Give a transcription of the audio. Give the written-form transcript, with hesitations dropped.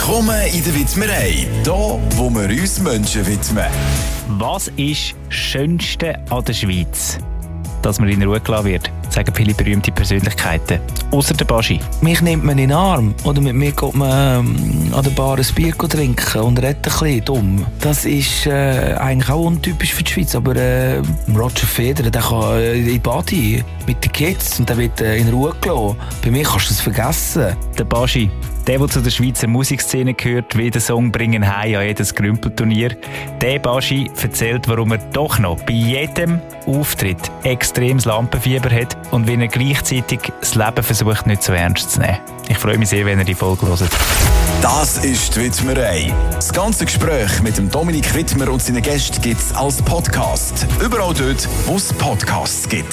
Willkommen in der Widmerei, hier, wo wir uns Menschen widmen. Was ist das Schönste an der Schweiz? Dass man in Ruhe gelassen wird, sagen viele berühmte Persönlichkeiten. Ausser der Baschi. Mich nimmt man in den Arm oder mit mir geht man an der Bar ein Bier trinken und redet ein bisschen dumm. Das ist eigentlich auch untypisch für die Schweiz, aber Roger Federer, der kann in die Party mit den Kids und der wird in Ruhe gelassen. Bei mir kannst du es vergessen. Der Baschi, der zu der Schweizer Musikszene gehört, wie den Song «Bringen heim» an jedes Grümpelturnier. Der Baschi erzählt, warum er doch noch bei jedem Auftritt extremes Lampenfieber hat und wie er gleichzeitig das Leben versucht, nicht so ernst zu nehmen. Ich freue mich sehr, wenn ihr die Folge hört. Das ist die Widmerei. Das ganze Gespräch mit dem Dominik Widmer und seinen Gästen gibt es als Podcast. Überall dort, wo es Podcasts gibt.